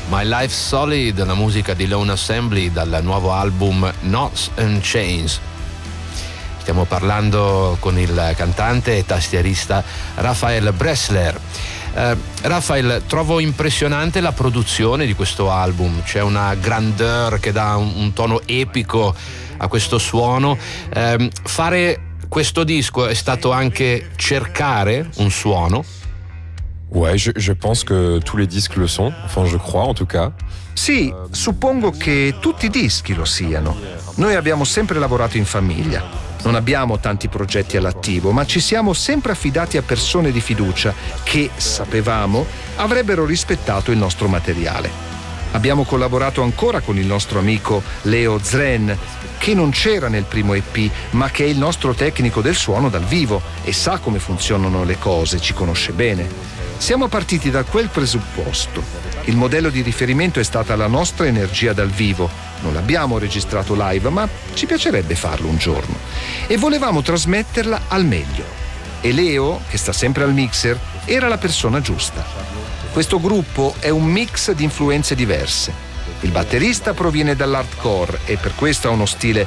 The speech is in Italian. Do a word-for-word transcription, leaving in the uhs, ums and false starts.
My Life Solid, la musica di Lone Assembly dal nuovo album Knots and Chains. Stiamo parlando con il cantante e tastierista Rafael Bressler. Eh, Rafael, trovo impressionante la produzione di questo album, c'è una grandeur che dà un, un tono epico a questo suono. Eh, fare questo disco è stato anche cercare un suono? Ouais, je, je pense que tous les disques le sont, enfin je crois en tout cas. Sì, suppongo che tutti i dischi lo siano. Noi abbiamo sempre lavorato in famiglia. Non abbiamo tanti progetti all'attivo, ma ci siamo sempre affidati a persone di fiducia che, sapevamo, avrebbero rispettato il nostro materiale. Abbiamo collaborato ancora con il nostro amico Leo Zren, che non c'era nel primo E P, ma che è il nostro tecnico del suono dal vivo e sa come funzionano le cose, ci conosce bene. Siamo partiti da quel presupposto. Il modello di riferimento è stata la nostra energia dal vivo. Non l'abbiamo registrato live, ma ci piacerebbe farlo un giorno. E volevamo trasmetterla al meglio. E Leo, che sta sempre al mixer, era la persona giusta. Questo gruppo è un mix di influenze diverse. Il batterista proviene dall'hardcore e per questo ha uno stile